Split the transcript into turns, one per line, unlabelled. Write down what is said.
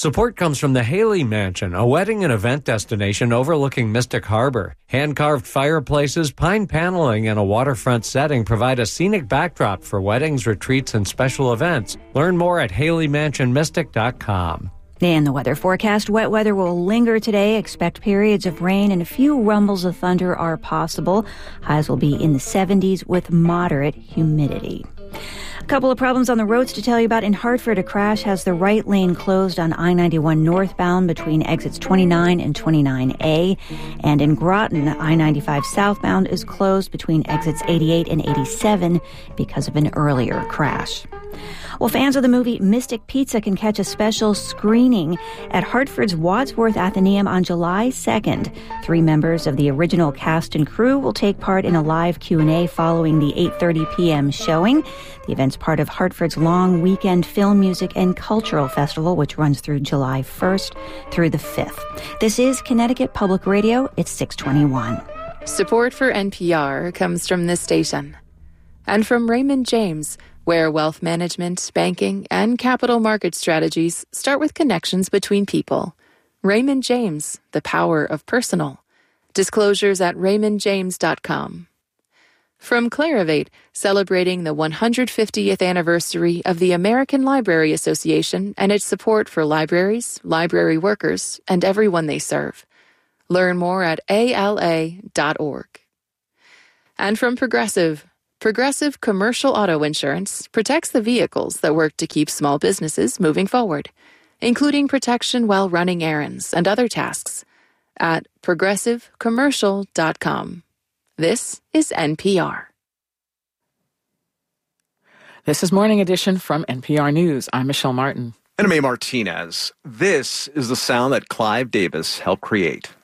Support comes from the Haley Mansion, a wedding and event destination overlooking Mystic Harbor. Hand-carved fireplaces, pine paneling, and a waterfront setting provide a scenic backdrop for weddings, retreats, and special events. Learn more at HaleyMansionMystic.com.
And the weather forecast, wet weather will linger today. Expect periods of rain and a few rumbles of thunder are possible. Highs will be in the 70s with moderate humidity. A couple of problems on the roads to tell you about. In Hartford, a crash has the right lane closed on I-91 northbound between exits 29 and 29A. And in Groton, I-95 southbound is closed between exits 88 and 87 because of an earlier crash. Well, fans of the movie Mystic Pizza can catch a special screening at Hartford's Wadsworth Atheneum on July 2nd. 3 members of the original cast and crew will take part in a live Q&A following the 8:30 p.m. showing. The event's part of Hartford's long weekend film, music, and cultural festival, which runs through July 1st through the 5th. This is Connecticut Public Radio. It's 621.
Support for NPR comes from this station and from Raymond James, where wealth management, banking, and capital market strategies start with connections between people. Raymond James, the power of personal. Disclosures at raymondjames.com. From Clarivate, celebrating the 150th anniversary of the American Library Association and its support for libraries, library workers, and everyone they serve. Learn more at ala.org. And from Progressive Commercial Auto Insurance protects the vehicles that work to keep small businesses moving forward, including protection while running errands and other tasks, at progressivecommercial.com. This is NPR.
This is Morning Edition from NPR News. I'm Michelle Martin.
And I'm A. Martinez. This is the sound that Clive Davis helped create.